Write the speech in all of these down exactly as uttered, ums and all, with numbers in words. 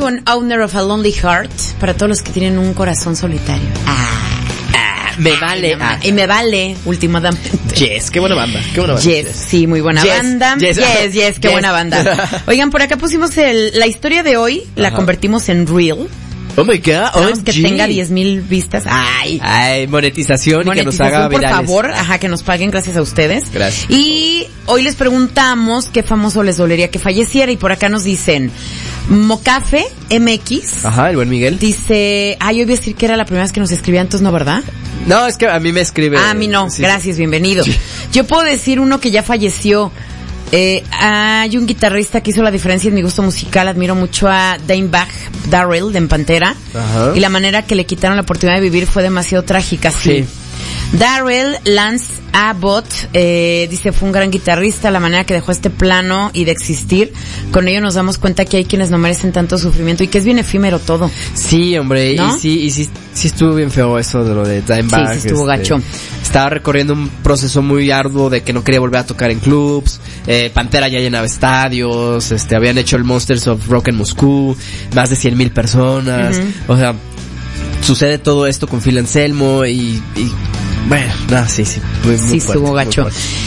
to an owner of a lonely heart. Para todos los que tienen un corazón solitario. Ah. Me vale. Ah, y me vale, últimamente. Yes, qué buena banda. Qué buena banda. Yes, sí, muy buena yes, banda. Yes, yes, yes, qué yes. buena banda. Oigan, por acá pusimos el, la historia de hoy, la Ajá. convertimos en reel. Oh my God, O M G. Que tenga diez mil vistas. Ay. Ay, monetización, monetización y que nos haga por virales. favor, ajá, que nos paguen gracias a ustedes. Gracias. Y hoy les preguntamos qué famoso les dolería que falleciera y por acá nos dicen Mocafe M X. Ajá, el buen Miguel. Dice, ay, yo iba a decir que era la primera vez que nos escribía, entonces no, ¿verdad? No, es que a mí me escribe. Ah, a mí no, sí, gracias, bienvenido. Sí. Yo puedo decir uno que ya falleció. Eh, hay un guitarrista que hizo la diferencia en mi gusto musical. Admiro mucho a Dimebag Darrell de En Pantera. Ajá. Y la manera que le quitaron la oportunidad de vivir fue demasiado trágica. Sí. sí. Darrell Lance Abbott, eh, dice, fue un gran guitarrista, la manera que dejó este plano y de existir, con ello nos damos cuenta que hay quienes no merecen tanto sufrimiento y que es bien efímero todo. Sí, hombre, ¿no? y sí, y sí, sí estuvo bien feo eso de lo de Dimebag. Sí, sí estuvo este, gacho. Estaba recorriendo un proceso muy arduo de que no quería volver a tocar en clubs, eh, Pantera ya llenaba estadios, este, habían hecho el Monsters of Rock en Moscú, más de cien mil personas, uh-huh. o sea, sucede todo esto con Phil Anselmo y, y bueno, no, sí, sí. Muy, muy sí, fuerte, estuvo gacho.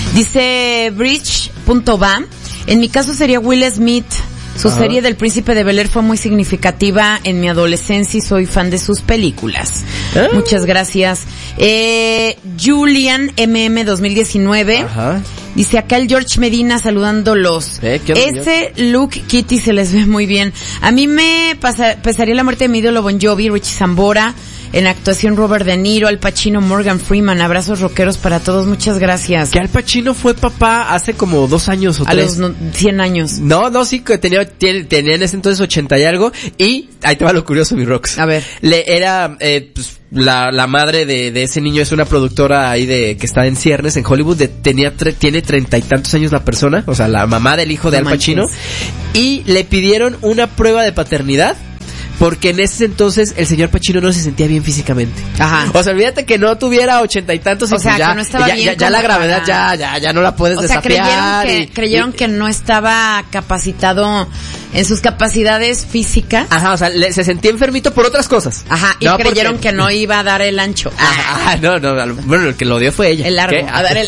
Dice Bridge.va, en mi caso sería Will Smith. Su Ajá. serie del Príncipe de Bel-Air fue muy significativa en mi adolescencia y soy fan de sus películas. ¿Eh? Muchas gracias. Eh, Julian M M dos mil diecinueve. Ajá. Dice acá el George Medina saludándolos. ¿Eh? Ese look Kitty se les ve muy bien. A mí me pasa, pesaría la muerte de mi ídolo Bon Jovi, Richie Zambora. En actuación Robert De Niro, Al Pacino, Morgan Freeman. Abrazos rockeros para todos, muchas gracias. Que Al Pacino fue papá hace como dos años o a tres. A los no, cien años. No, no, sí, que tenía, tenía en ese entonces ochenta y algo. Y ahí te va lo curioso, mi Rox. A ver. Le era, eh, pues, la, la madre de, de ese niño es una productora ahí de, que está en ciernes, en Hollywood. De, tenía, tre, tiene treinta y tantos años la persona. O sea, la mamá del hijo de no Al Pacino. Manches. Y le pidieron una prueba de paternidad. Porque en ese entonces el señor Pacino no se sentía bien físicamente. Ajá. O sea, olvídate que no tuviera ochenta y tantos y o sea, pues ya, que no estaba ya, bien ya, ya la gravedad para... ya, ya, ya no la puedes o desafiar. O sea, creyeron, y, que, creyeron y, que no estaba capacitado en sus capacidades físicas. Ajá, o sea, le, se sentía enfermito por otras cosas. Ajá, y no creyeron porque... que no iba a dar el ancho. Ajá, no, no, bueno, el que lo dio fue ella. El largo, ¿qué? a dar el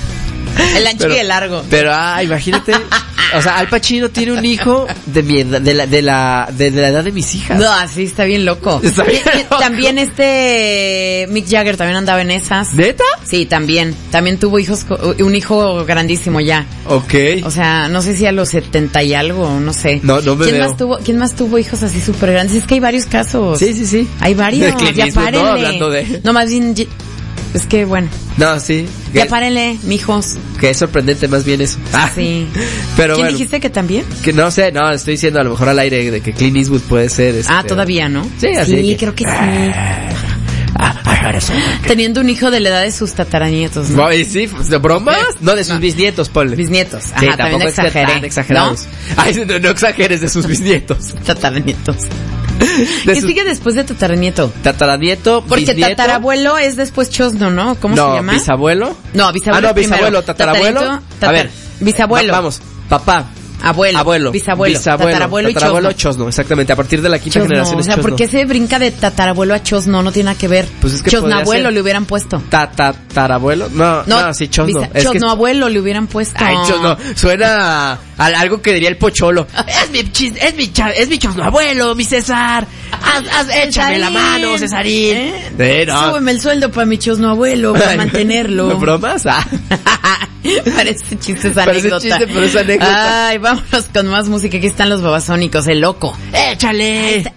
el ancho pero, y el largo. Pero, ah, imagínate, o sea, Al Pacino tiene un hijo de mi edad, de la, de la, de, de la edad de mis hijas. No, así está bien loco. Está bien y, loco. También este Mick Jagger también andaba en esas. ¿Neta? Sí, también. También tuvo hijos, un hijo grandísimo ya. Okay. O sea, no sé si a los setenta y algo, no sé. No, no me ¿Quién veo. más tuvo, quién más tuvo hijos así súper grandes? Es que hay varios casos. Sí, sí, sí. Hay varios. Ya párenle. No, hablando de... No, más bien, es que bueno. No, sí. Ya párenle, mijos. Que es sorprendente más bien eso. Ah, sí. Pero ¿Quién bueno, dijiste que también? Que no sé, no, estoy diciendo a lo mejor al aire de que Clint Eastwood puede ser. Este, ah, todavía, ¿no? Sí, así. Sí, que... creo que sí. Teniendo un hijo de la edad de sus tataranietos, ¿no? ¿Y sí? ¿De bromas? No, de sus no. bisnietos, ponle. Bisnietos. Ajá, sí, también exageré. Tan exagerados. ¿No? Ay, no, no exageres de sus bisnietos. Tataranietos. De ¿Qué sus... sigue después de tataranieto? Tataranieto, porque bisnieto. Tatarabuelo es después chosno, ¿no? ¿Cómo no, se llama? ¿Bisabuelo? No, bisabuelo. Ah, no, bisabuelo, tatarabuelo. Tatar... A ver, bisabuelo. Va, vamos, papá. Abuelo, abuelo, bisabuelo, bisabuelo, tatarabuelo, tatarabuelo y chosno. chosno, exactamente, a partir de la quinta chosno, generación es o sea, chosno. ¿por qué se brinca de tatarabuelo a chosno? No tiene nada que ver. Pues es que chosnabuelo le hubieran puesto. Tatarabuelo, no, no, no, sí, chosno. Visa, es chosnoabuelo que... le hubieran puesto. Ay, chosno, suena a, a algo que diría el pocholo. es mi chis, es mi cha, es mi chosnoabuelo, mi César. Haz, haz, échame Cesarín. La mano, Cesarín. ¿Eh? Eh, no. Súbeme el sueldo para mi chosnoabuelo, para mantenerlo. ¿No bromas? Ah. Parece chiste esa anécdota. Parece chiste, pero es anécdota. Ay, vámonos con más música. Aquí están los babasónicos, el loco. ¡Échale!